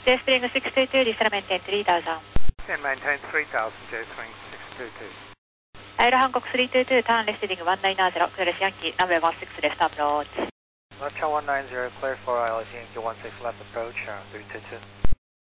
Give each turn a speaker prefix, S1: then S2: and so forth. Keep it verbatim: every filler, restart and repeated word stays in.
S1: J-Spring six two two, descend maintain three thousand.
S2: Descend maintain three thousand, J-Spring six two two.
S1: Aero Hancock three two two, turn left heading one nine zero, clear as Yankee, number one six left approach.
S2: Left one nine zero, clear for I L S Yankee one six left approach, uh, three two two.